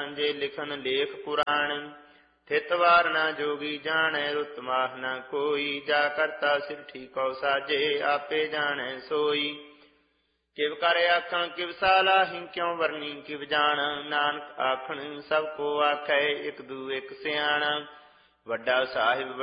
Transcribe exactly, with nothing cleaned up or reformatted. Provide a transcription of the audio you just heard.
ਜੇ ਲਿਖਨ ਲੇਖ ਪੁਰਾਣ। ਥਿਤ ਵਾਰ ਨਾ ਜੋਗੀ ਜਾਣੈ ਰੁਤ ਮਾਹ ਨਾ ਕੋਈ। ਜਾ ਕਰਤਾ ਸਿਰ ਠੀਕਉ ਸਾਜੇ ਆਪੇ ਜਾਣੈ ਸੋਈ। ਕਿਵ ਕਰ ਆਖਾਂ ਕਿਵ ਸਾਲਾਹੀ ਕਿਉ ਵਰਨੀ ਕਿਵ ਜਾਣ। ਨਾਨਕ ਆਖਣ ਸਭ ਕੋ ਆਖੈ ਇਕ ਦੂ ਇਕ ਸਿਆਣ। ਵੱਡਾ ਸਾਹਿਬ